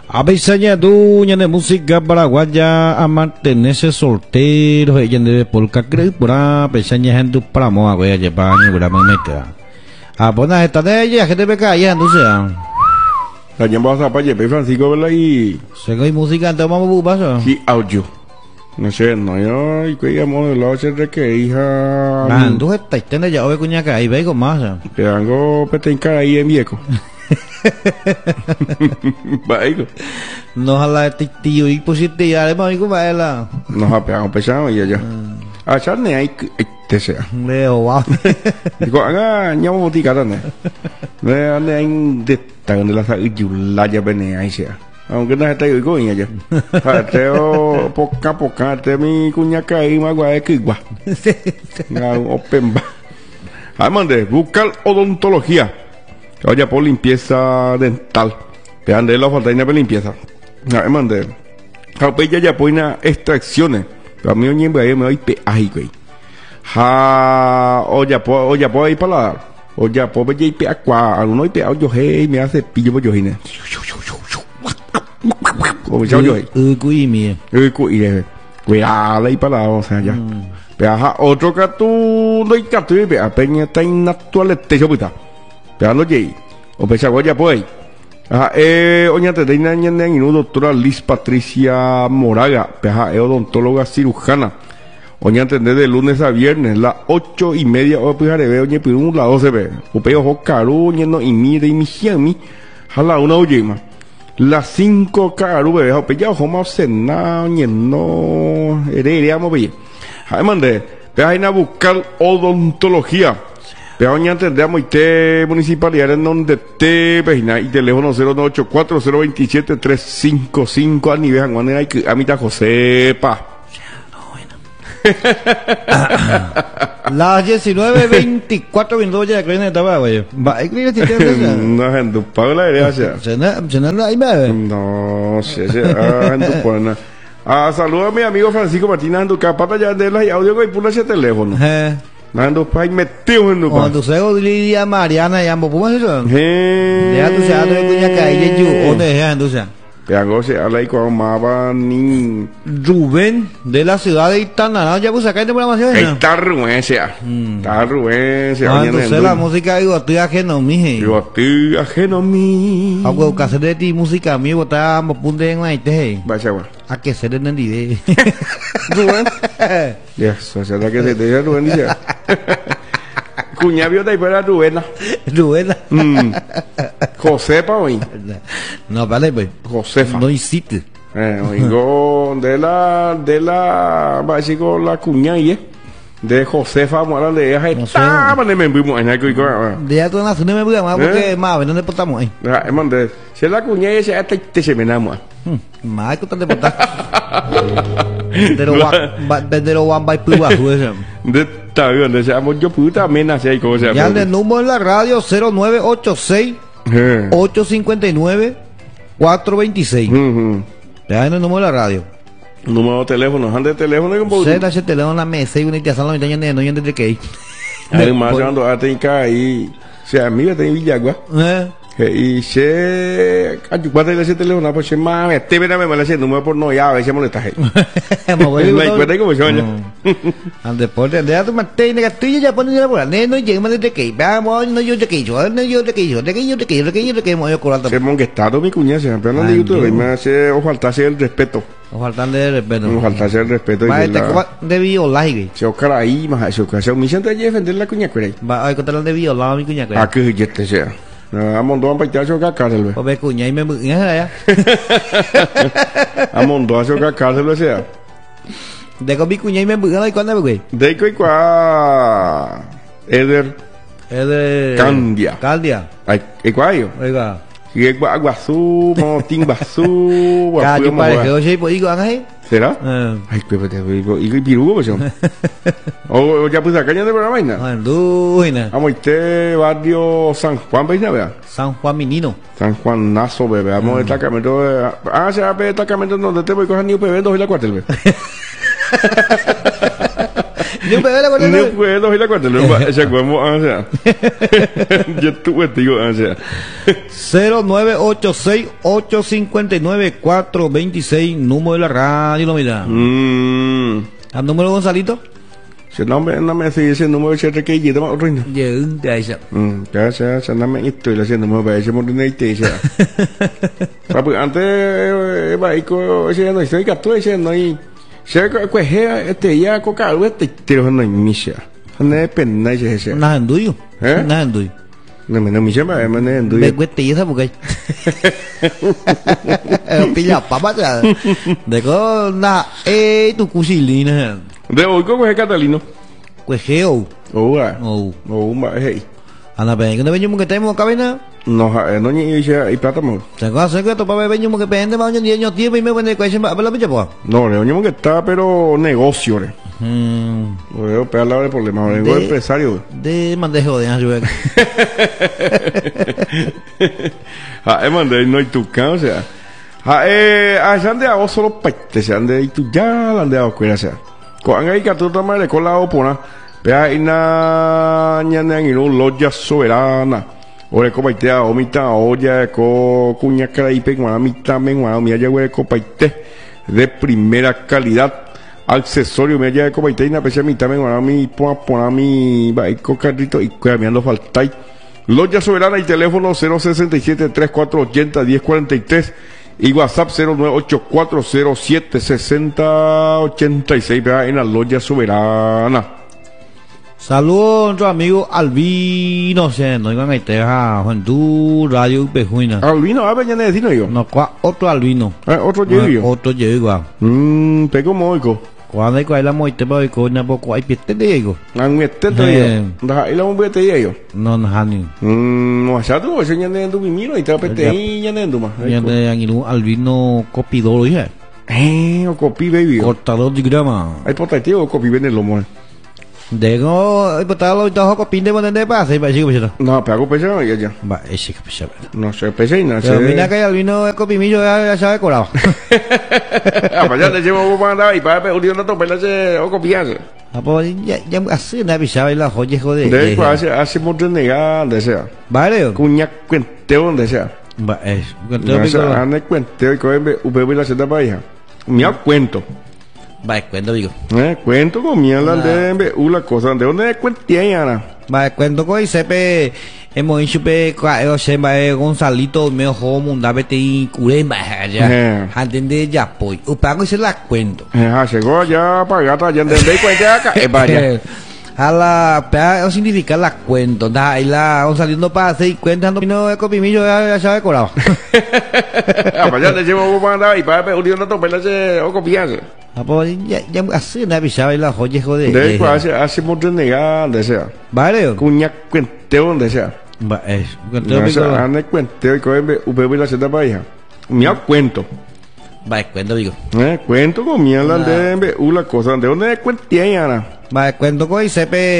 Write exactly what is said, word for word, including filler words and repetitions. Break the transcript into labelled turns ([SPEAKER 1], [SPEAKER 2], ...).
[SPEAKER 1] Avisaña duña de música paraguaya a mantenerse soltero, ella debe polka creo por a pesaña gente para moa güey ya baño güey meca. A poner esta de ella que debe caer entonces.
[SPEAKER 2] La llamamos a Paye Francisco ¿verdad? Y
[SPEAKER 1] según música entonces vamos a pasar.
[SPEAKER 2] Sí, audio. No sé, no yo y que digamos de la otra que hija.
[SPEAKER 1] Ah, entonces está tendo ya hoy cuña que ahí ve con más.
[SPEAKER 2] Te hago petenca ahí en viejo. Baik.
[SPEAKER 1] No hala tío y pusiste ya le mami como ela.
[SPEAKER 2] No ha pegado pesado y allá. Ah, charne hay te sea.
[SPEAKER 1] Leo va.
[SPEAKER 2] Digo, haga ñamo botica tane. Le ande en de tan de la la ya bene ahí sea. Aunque no está yo con ella. Teo poca poca te mi cuña caí más guay que igual. Na open ba. Amande, buscar odontología. Oye, por limpieza dental. Vean de la falta de limpieza. Amande. Capella ya pone extracciones. Pero a mí oye me me doy peaje, güey. Ha, oye, po, oye, po ahí para la. Oye, po ve y pe aqua, alguno y pe yo hey, me hace pillo por yo hine. Como yo yo.
[SPEAKER 1] Ừ cúi mi.
[SPEAKER 2] Ừ cúi eh. Cuidado ahí para la, o sea, ya. Pero ha otro que tú no hay que tú ve, apeña está en actual te yo puta. Pero no llegué. O pesa oye pues. Ajá, eh, oye, te tenía ñan y no doctora Liz Patricia Moraga, peja, es odontóloga cirujana. Oye, entender de lunes a viernes, las ocho y media, o pues veo, oye, pero un lado se ve. O peo, ojo, caro, oye, no, y mire, y mi jiami, jala una oye, ma. Las cinco caro, bebé, o pella, ojo, más cena, oye, no, heredera, mo, bebé. Ay, mande, peja, ir a buscar odontología. Pero ya entendemos que municipalidad en donde te pejina y teléfono cero nueve ocho cuatro cero dos siete tres cinco cinco a nivel Juan que a mitad Josepa.
[SPEAKER 1] Las diecinueve veinticuatro minutos ya creen que estaba güey. Va, hay que ir
[SPEAKER 2] no en tu Paula era ya.
[SPEAKER 1] Se na, se na ahí va.
[SPEAKER 2] No, se se en tu buena. Ah, saluda a mi amigo Francisco Martínez en tu capa ya de la audio que pula ese teléfono. Eh. Nando pai metido en tu
[SPEAKER 1] cuando se go Lidia Mariana ya mo puma eso.
[SPEAKER 2] Eh.
[SPEAKER 1] Ya tú sabes que cuña calle yo donde es entonces.
[SPEAKER 2] Pero se habla y con Maba ni
[SPEAKER 1] Rubén de la ciudad de Itana, ya pues acá en programación.
[SPEAKER 2] Está Rubén sea. Está Rubén sea.
[SPEAKER 1] Entonces la música digo estoy ajeno mije.
[SPEAKER 2] Digo estoy ajeno mi.
[SPEAKER 1] A huevo que hacer de ti música mi botar mo punte en ahí te.
[SPEAKER 2] Vaya va.
[SPEAKER 1] A que se den en dide.
[SPEAKER 2] Rubén. Ya, eso es la que se te dice Rubén dice. Cuña vio de para Rubén.
[SPEAKER 1] Rubén.
[SPEAKER 2] Mm. Josepa hoy.
[SPEAKER 1] No, vale, pues.
[SPEAKER 2] Josefa.
[SPEAKER 1] No hiciste.
[SPEAKER 2] Eh, oigo, de la, de la, básico, la cuña y de Josefa, muera de ella, está, man, me vimos en algo y cosa.
[SPEAKER 1] De ya tú naces, no me voy a más porque más, ¿dónde portamos ahí?
[SPEAKER 2] Eh, man, de, si es la cuña y se te se me enamora.
[SPEAKER 1] Más, ¿qué tal de portar? De lo one by two,
[SPEAKER 2] de está bien, de seamos yo puta amenaza y cosas.
[SPEAKER 1] Ya el número en la radio cero nueve ocho seis ocho cinco nueve cuatro dos seis. Ya en el número de la radio.
[SPEAKER 2] Número de teléfono, ande teléfono y un poco.
[SPEAKER 1] Se da ese teléfono en la mesa y una te sala no entiende no entiende qué.
[SPEAKER 2] Además cuando atenca ahí, o sea, mira ten Villagua. Eh. Y se ayúdate ese teléfono pues más este verá me mal ese número por no ya a veces molesta gente. No encuentra como yo.
[SPEAKER 1] Al deporte de tu mantiene que tú ya pones la bola, no llega más de que vamos no yo de que yo no yo de que yo de que yo de que yo de que yo de que yo corando.
[SPEAKER 2] Se monguestado mi cuñada siempre no de YouTube y me hace o faltarse el respeto.
[SPEAKER 1] O faltan de respeto.
[SPEAKER 2] O faltarse el respeto
[SPEAKER 1] y la de violar y
[SPEAKER 2] se ocara ahí más eso que se me siente defender la cuñada por ahí.
[SPEAKER 1] Va a contar de violar mi cuñada.
[SPEAKER 2] A que ya te sea. Amondó a paitar su cárcel, ve.
[SPEAKER 1] O ve cuña y me muñeca ya.
[SPEAKER 2] Amondó a su cárcel, sea.
[SPEAKER 1] De con mi cuña y me muñeca y cuándo, güey.
[SPEAKER 2] De que cuá. Eder.
[SPEAKER 1] Eder.
[SPEAKER 2] Candia.
[SPEAKER 1] Candia.
[SPEAKER 2] Ay, ¿qué cuáyo?
[SPEAKER 1] Oiga.
[SPEAKER 2] Y el guazú, motín basú.
[SPEAKER 1] Ya, yo parece que oye, pues digo, ¿eh?
[SPEAKER 2] ¿Será? Ay, pero te digo, y el pirugo, pues. O ya puse acá ya de programa, ¿no?
[SPEAKER 1] Anduina.
[SPEAKER 2] Vamos, este barrio San Juan, ¿veis, verdad?
[SPEAKER 1] San Juan Minino.
[SPEAKER 2] San Juan Nazo, bebé. Vamos, destacamento. Ah, se va a destacamento donde te voy a coger ni un bebé, dos y la cuartel, bebé.
[SPEAKER 1] Ni un bebé la cuarta.
[SPEAKER 2] Ni puedo ir la cuarta. Luego ese cuerpo, o sea. Yo tuve digo, o sea.
[SPEAKER 1] cero nueve ocho seis ocho cinco nueve cuatro dos seis, número de la radio, lo mira.
[SPEAKER 2] Mm.
[SPEAKER 1] ¿Al número Gonzalito?
[SPEAKER 2] Si no me, no me sigue ese número de que yo tengo otro.
[SPEAKER 1] Dữ tại sao?
[SPEAKER 2] Mm, ya se se no me estoy la haciendo número de ese modo de te ya. Pero antes va y co ese no estoy que tú ese no y se que que este ya coca algo este te lo no misha. No es pena ese ese.
[SPEAKER 1] Nada en tuyo.
[SPEAKER 2] ¿Eh?
[SPEAKER 1] Nada en tuyo.
[SPEAKER 2] No me no misha me me no en tuyo.
[SPEAKER 1] Me cuesta y esa porque pilla papá ya. De co na eh tu cusilina.
[SPEAKER 2] De hoy como es catalino.
[SPEAKER 1] Quejeo.
[SPEAKER 2] Oh, ah.
[SPEAKER 1] Oh.
[SPEAKER 2] Oh, ma hey.
[SPEAKER 1] Ana pe que no venimos que tenemos cabina.
[SPEAKER 2] No, no ni ya y plata mo.
[SPEAKER 1] Se cosa que to pa venimos que pende ma ño ño tiempo y me pone question ba la po.
[SPEAKER 2] No, le oñemos que está pero negocio, re.
[SPEAKER 1] Mm.
[SPEAKER 2] Veo pegar la de problema, vengo
[SPEAKER 1] De-
[SPEAKER 2] empresario.
[SPEAKER 1] De mandejo de ayuda.
[SPEAKER 2] Ah, es mandé no hay tu can, o sea. Ah, eh, allá ande a solo paite, se ande y tu ya ande a cuera, o sea. Con ahí que tú tomas de cola o pona. Pea ina ñana en un loya soberana. Ore ko paite a omita olla ko cuña cara y pegua mitad menguana mi allá huele ko paite de primera calidad. Accesorio me allá de ko paite na pesa mitad menguana mi pona pona mi va y co carrito y cuidando faltai. Loya Soberana y teléfono cero sesenta y siete, treinta y cuatro ochenta, diez cuarenta y tres y WhatsApp cero nueve ocho cuatro cero siete sesenta ochenta y seis en la Loya Soberana.
[SPEAKER 1] Saludos a nuestro amigo Albino, se nos iban a teja Juan Du Radio Pejuina.
[SPEAKER 2] Albino, a ver, ya necesito yo.
[SPEAKER 1] No, cua otro Albino.
[SPEAKER 2] Eh, otro llego yo.
[SPEAKER 1] Otro llego.
[SPEAKER 2] Mmm, pego moico.
[SPEAKER 1] Cuando hay que la moite para que no poco hay pieste de ego.
[SPEAKER 2] Ang metete
[SPEAKER 1] Eh.
[SPEAKER 2] yo. Da ila un bete yo.
[SPEAKER 1] No no hani.
[SPEAKER 2] Mmm, no asa tu, ese ya nendo mi miro y te apete ahí ya nendo más.
[SPEAKER 1] Ya de angilu Albino copidor ya.
[SPEAKER 2] Eh, o copi baby.
[SPEAKER 1] Cortador de grama.
[SPEAKER 2] Hay potativo o copi vende lo mo.
[SPEAKER 1] Dego, hay potalo y todo copinde por donde pasa y para chico pues.
[SPEAKER 2] No, pero pesa ya ya.
[SPEAKER 1] Va, ese que pesa.
[SPEAKER 2] No sé, pesa y no sé.
[SPEAKER 1] Pero mira que Albino es copimillo ya ya decorado.
[SPEAKER 2] Ah, pues ya te llevo un mandado y para pedir una topa ese o copiarse.
[SPEAKER 1] Ah, pues ya ya así na pisaba la joya joder.
[SPEAKER 2] De hecho, hace hace mucho negar donde sea.
[SPEAKER 1] Vale.
[SPEAKER 2] Cuña cuenteo donde sea.
[SPEAKER 1] Va, es.
[SPEAKER 2] No sé, ande cuenteo y coge U la seta para hija. Mira cuento.
[SPEAKER 1] Va, cuento digo.
[SPEAKER 2] Eh, cuento con mierda de una cosa. ¿De dónde cuenté Ana?
[SPEAKER 1] Va, cuento con sepe hemos hecho pe o se va Gonzalito me homo un dabete y curema ya. Antes de ya pues. O pago se la cuento.
[SPEAKER 2] Eh, llegó ya para gata ya de cuente acá. Eh, vaya.
[SPEAKER 1] A la pea o significa la cuento. Da y la Gonzalito para hacer cuenta no es copimillo ya ya decorado.
[SPEAKER 2] Ah, pues ya te llevo un mandado y para pedir una topa ese o copiarse.
[SPEAKER 1] Ah, pues ya ya así na pisaba la joya joder.
[SPEAKER 2] De hecho, hace hace mucho negar donde sea.
[SPEAKER 1] Vale.
[SPEAKER 2] Cuña cuenteo donde sea.
[SPEAKER 1] Va, es.
[SPEAKER 2] No sé, ande cuenteo y coge U la seta para hija. Mira cuento.
[SPEAKER 1] Va, cuento digo.
[SPEAKER 2] Eh, cuento con mierda de una cosa. ¿De dónde cuenté Ana?
[SPEAKER 1] Va, cuento con sepe